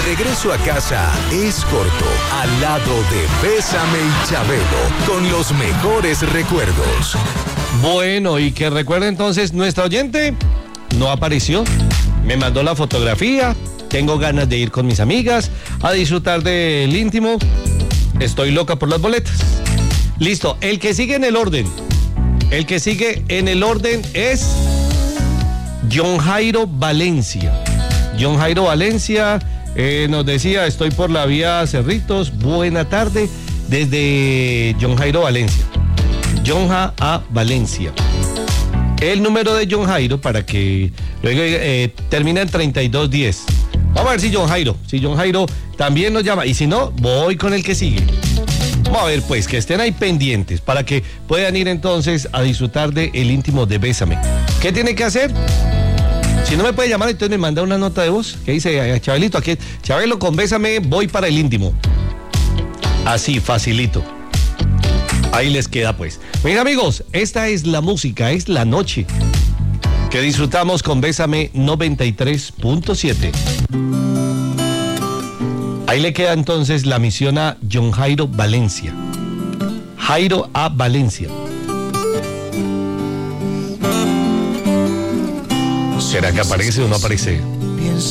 regreso a casa es corto, al lado de Bésame y Chabelo, con los mejores recuerdos. Bueno, y que recuerde entonces, nuestra oyente no apareció, me mandó la fotografía, tengo ganas de ir con mis amigas a disfrutar del íntimo, estoy loca por las boletas. Listo, el que sigue en el orden es John Jairo Valencia. John Jairo Valencia nos decía, estoy por la vía Cerritos, buena tarde, desde John Jairo Valencia. John A. Valencia. El número de John Jairo, para que luego termina en 3210. Vamos a ver si John Jairo también nos llama, y si no, voy con el que sigue. Vamos a ver pues, que estén ahí pendientes para que puedan ir entonces a disfrutar de el íntimo de Bésame. ¿Qué tiene que hacer? Si no me puede llamar, entonces me manda una nota de voz que dice, Chabelito, aquí, Chabelo, con Bésame voy para el íntimo. Así, facilito. Ahí les queda pues. Mis amigos, esta es la música, es la noche que disfrutamos con Bésame 93.7. Ahí le queda entonces la misión a John Jairo Valencia. Jairo A. Valencia. ¿Será que aparece o no aparece?